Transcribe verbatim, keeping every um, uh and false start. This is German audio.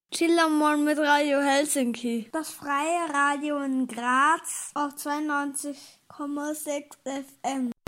Chillermorgen mit Radio Helsinki. Das freie Radio in Graz auf zweiundneunzig Komma sechs F M.